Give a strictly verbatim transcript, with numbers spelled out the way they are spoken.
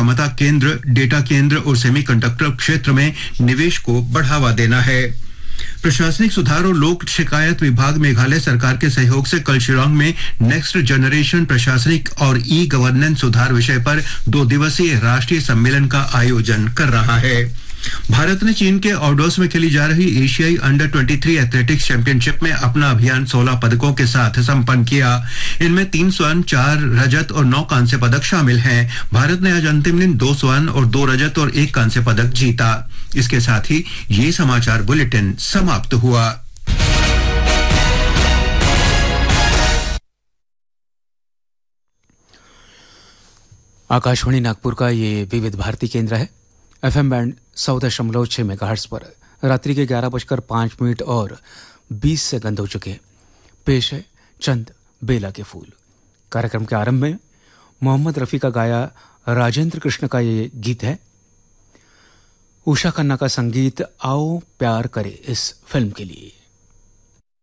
क्षमता केंद्र, डेटा केंद्र और सेमीकंडक्टर क्षेत्र में निवेश को बढ़ावा देना है। प्रशासनिक सुधार और लोक शिकायत विभाग मेघालय सरकार के सहयोग से कल शिलांग में नेक्स्ट जनरेशन प्रशासनिक और ई गवर्नेंस सुधार विषय पर दो दिवसीय राष्ट्रीय सम्मेलन का आयोजन कर रहा है। भारत ने चीन के ऑर्डोस में खेली जा रही एशियाई अंडर तेईस एथलेटिक्स चैंपियनशिप में अपना अभियान सोलह पदकों के साथ संपन्न किया। इनमें तीन स्वर्ण, चार रजत और नौ कांस्य पदक शामिल हैं। भारत ने आज अंतिम दिन दो स्वर्ण और दो रजत और एक कांस्य पदक जीता। इसके साथ ही ये समाचार बुलेटिन समाप्त हुआ। आकाशवाणी नागपुर का ये विविध भारती केंद्र है। एफएम बैंड सौ दशमलव छः मेगाहर्ट्ज पर रात्रि के ग्यारह बजकर पाँच मिनट और बीस सेकंड हो चुके हैं। पेश है चंद बेला के फूल। कार्यक्रम के आरंभ में मोहम्मद रफ़ी का गाया राजेंद्र कृष्ण का ये गीत है। उषा खन्ना का संगीत आओ प्यार करे इस फिल्म के लिए।